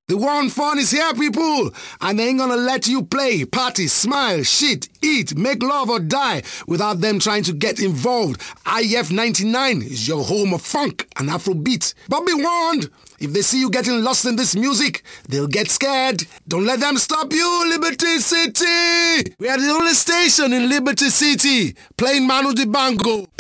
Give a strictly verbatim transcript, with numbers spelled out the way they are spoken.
The one fun is here, people, and they ain't gonna let you play, party, smile, shit, eat, make love or die without them trying to get involved. I F ninety-nine is your home of funk and Afrobeat. But be warned, if they see you getting lost in this music, they'll get scared. Don't let them stop you, Liberty City! We are the only station in Liberty City playing Manu Dibango.